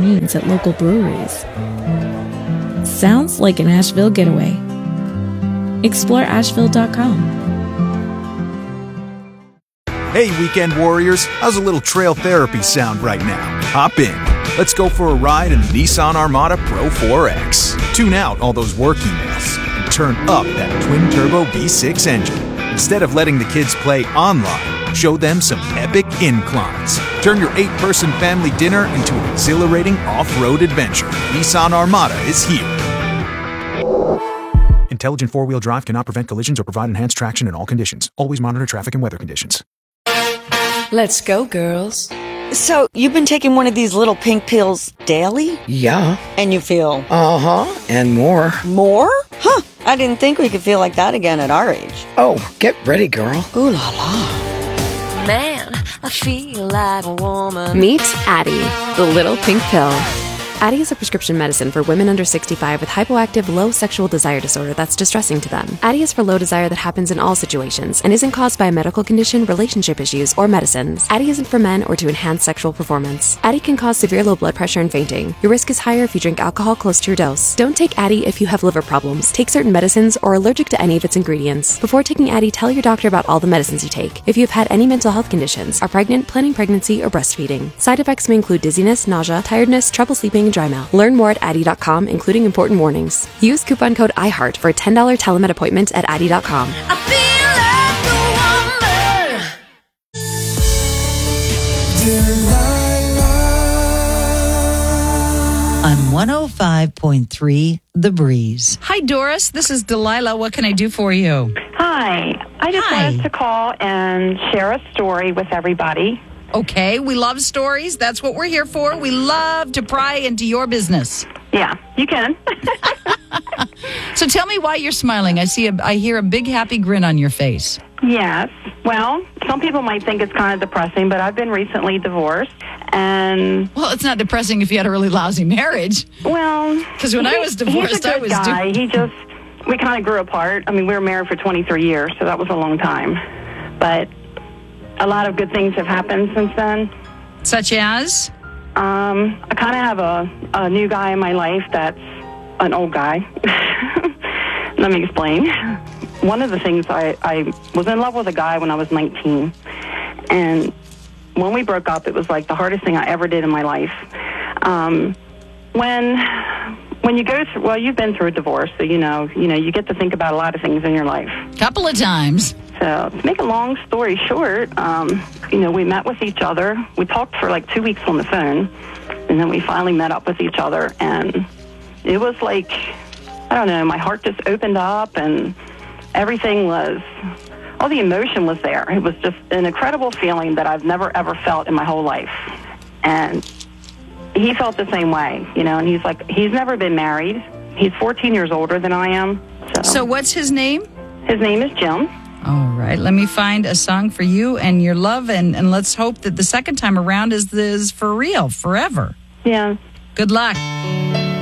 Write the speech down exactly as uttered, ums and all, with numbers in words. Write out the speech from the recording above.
marines at local breweries. Sounds like an Asheville getaway. Explore Asheville dot com. Hey, weekend warriors, how's a little trail therapy sound right now? Hop in. Let's go for a ride in the Nissan Armada Pro four X. Tune out all those work emails and turn up that twin-turbo V six engine. Instead of letting the kids play online, show them some epic inclines. Turn your eight-person family dinner into an exhilarating off-road adventure. Nissan Armada is here. Intelligent four-wheel drive cannot prevent collisions or provide enhanced traction in all conditions. Always monitor traffic and weather conditions. Let's go, girls. So, you've been taking one of these little pink pills daily? Yeah. And you feel? Uh-huh. And more. More? Huh. I didn't think we could feel like that again at our age. Oh, get ready, girl. Ooh la la. Man, I feel like a woman. Meet Addyi, the little pink pill. Addyi is a prescription medicine for women under sixty-five with hypoactive low sexual desire disorder that's distressing to them. Addyi is for low desire that happens in all situations and isn't caused by a medical condition, relationship issues, or medicines. Addyi isn't for men or to enhance sexual performance. Addyi can cause severe low blood pressure and fainting. Your risk is higher if you drink alcohol close to your dose. Don't take Addyi if you have liver problems, take certain medicines, or are allergic to any of its ingredients. Before taking Addyi, tell your doctor about all the medicines you take. If you have had any mental health conditions, are pregnant, planning pregnancy, or breastfeeding. Side effects may include dizziness, nausea, tiredness, trouble sleeping, and dry mouth. Learn more at Addyi dot com, including important warnings. Use coupon code iHeart for a ten dollars telemed appointment at Addyi dot com. I feel like a woman. On one oh five point three, The Breeze. Hi, Doris. This is Delilah. What can I do for you? Hi. I just Hi. wanted to call and share a story with everybody. Okay, we love stories. That's what we're here for. We love to pry into your business. Yeah, you can. So tell me why you're smiling. I see a, I hear a big happy grin on your face. Yes. Well, some people might think it's kind of depressing, but I've been recently divorced. And Well, it's not depressing if you had a really lousy marriage. Well, because when I was divorced, he's a good I was guy. do- He just we kind of grew apart. I mean, we were married for twenty-three years, so that was a long time. But a lot of good things have happened since then. Such as? Um, I kind of have a, a new guy in my life that's an old guy. Let me explain. One of the things, I, I was in love with a guy when I was nineteen. And when we broke up, it was like the hardest thing I ever did in my life. Um, when when you go through, well, you've been through a divorce, so you know, you know, you get to think about a lot of things in your life. Couple of times. So to make a long story short, um, you know, we met with each other. We talked for like two weeks on the phone, and then we finally met up with each other. And it was like, I don't know, my heart just opened up, and everything was, all the emotion was there. It was just an incredible feeling that I've never, ever felt in my whole life. And he felt the same way, you know, and he's like, he's never been married. He's fourteen years older than I am. So, So what's his name? his name is Jim. All right, let me find a song for you and your love, and, and let's hope that the second time around is, is for real, forever. Yeah. Good luck.